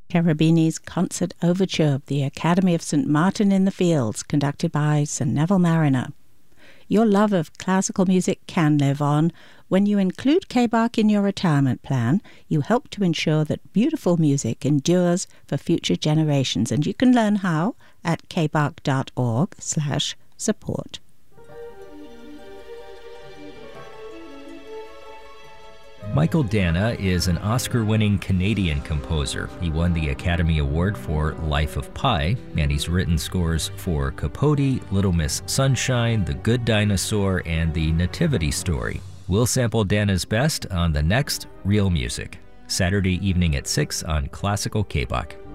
Cherubini's Concert Overture of the Academy of St. Martin in the Fields, conducted by Sir Neville Mariner. Your love of classical music can live on. When you include K-Bach in your retirement plan, you help to ensure that beautiful music endures for future generations, and you can learn how at kbach.org/support. Michael Dana is an Oscar-winning Canadian composer. He won the Academy Award for Life of Pi, and he's written scores for Capote, Little Miss Sunshine, The Good Dinosaur, and The Nativity Story. We'll sample Dana's best on the next Real Music, Saturday evening at 6 on Classical K-Bach.